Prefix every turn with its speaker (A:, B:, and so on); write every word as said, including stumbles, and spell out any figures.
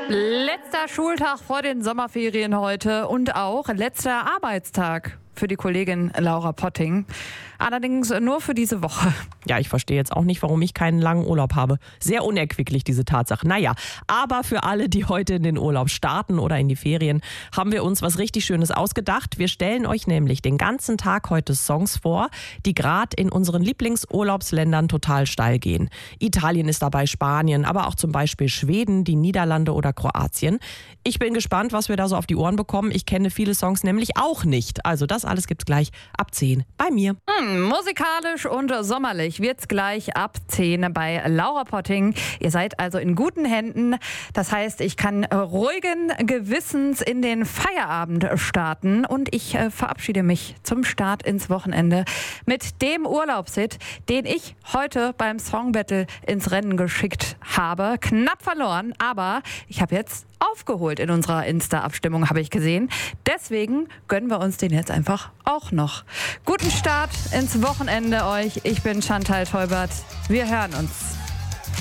A: Letzter Schultag vor den Sommerferien heute und auch letzter Arbeitstag für die Kollegin Laura Potting. Allerdings nur für diese Woche.
B: Ja, ich verstehe jetzt auch nicht, warum ich keinen langen Urlaub habe. Sehr unerquicklich, diese Tatsache. Naja, aber für alle, die heute in den Urlaub starten oder in die Ferien, haben wir uns was richtig Schönes ausgedacht. Wir stellen euch nämlich den ganzen Tag heute Songs vor, die gerade in unseren Lieblingsurlaubsländern total steil gehen. Italien ist dabei, Spanien, aber auch zum Beispiel Schweden, die Niederlande oder Kroatien. Ich bin gespannt, was wir da so auf die Ohren bekommen. Ich kenne viele Songs nämlich auch nicht. Also das alles gibt's gleich ab zehn bei mir.
A: Hm, musikalisch und sommerlich wird's gleich ab zehn bei Laura Potting. Ihr seid also in guten Händen. Das heißt, ich kann ruhigen Gewissens in den Feierabend starten und ich äh, verabschiede mich zum Start ins Wochenende mit dem Urlaubshit, den ich heute beim Song Battle ins Rennen geschickt habe. Knapp verloren, aber ich habe jetzt aufgeholt in unserer Insta-Abstimmung, habe ich gesehen. Deswegen gönnen wir uns den jetzt einfach auch noch. Guten Start ins Wochenende euch. Ich bin Chantal Teubert. Wir hören uns.